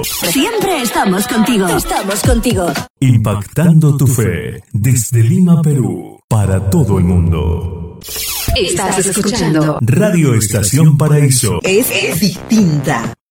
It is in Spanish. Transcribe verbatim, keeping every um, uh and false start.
Siempre estamos contigo. Estamos contigo. Impactando tu fe desde Lima, Perú, para todo el mundo. Estás escuchando Radio Estación Paraíso. Es, es distinta.